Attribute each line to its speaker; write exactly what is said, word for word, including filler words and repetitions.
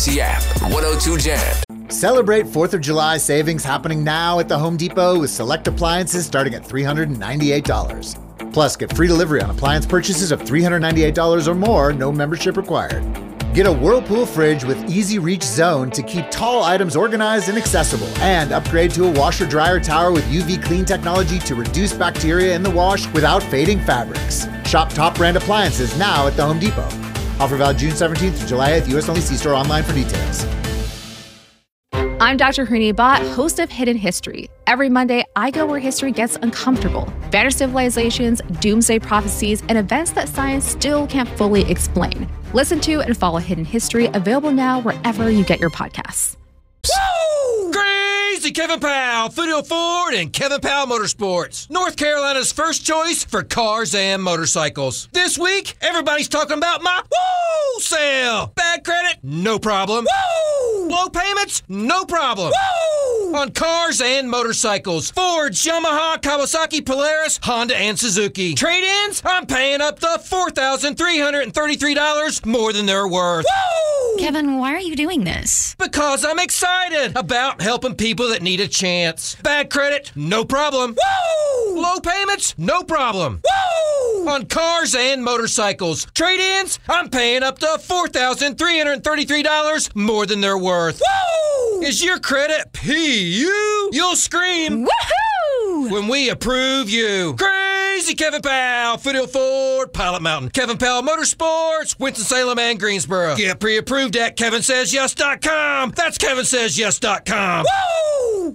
Speaker 1: app, one oh two Jam.
Speaker 2: Celebrate fourth of July savings happening now at the Home Depot with select appliances starting at three hundred ninety-eight dollars. Plus, get free delivery on appliance purchases of three hundred ninety-eight dollars or more, no membership required. Get a Whirlpool fridge with Easy Reach Zone to keep tall items organized and accessible. And upgrade to a washer-dryer tower with U V clean technology to reduce bacteria in the wash without fading fabrics. Shop top brand appliances now at the Home Depot. Offer valid June seventeenth to July eighth, U S only. See store online for details.
Speaker 3: I'm Doctor Hrini Bhatt, host of Hidden History. Every Monday, I go where history gets uncomfortable. Vanished civilizations, doomsday prophecies, and events that science still can't fully explain. Listen to and follow Hidden History, available now wherever you get your podcasts.
Speaker 4: Woo! Crazy Kevin Powell, Foothill Ford, and Kevin Powell Motorsports. North Carolina's first choice for cars and motorcycles. This week, everybody's talking about my woo sale. Bad credit? No problem. Woo! Low payments? No problem. Woo! On cars and motorcycles. Ford, Yamaha, Kawasaki, Polaris, Honda, and Suzuki. Trade-ins? I'm paying up to four thousand three hundred thirty-three dollars more than they're worth. Woo!
Speaker 5: Kevin, why are you doing this?
Speaker 4: Because I'm excited about helping people that need a chance. Bad credit? No problem. Woo! Low payments? No problem. Woo! On cars and motorcycles. Trade-ins? I'm paying up to four thousand three hundred thirty-three dollars more than they're worth. Woo! Is your credit P U? You'll scream
Speaker 5: Woohoo!
Speaker 4: when we approve you. Crazy Kevin Powell, Foothill Ford, Pilot Mountain, Kevin Powell Motorsports, Winston-Salem, and Greensboro. Get pre-approved at Kevin Says Yes dot com. That's Kevin Says Yes dot com. Woo!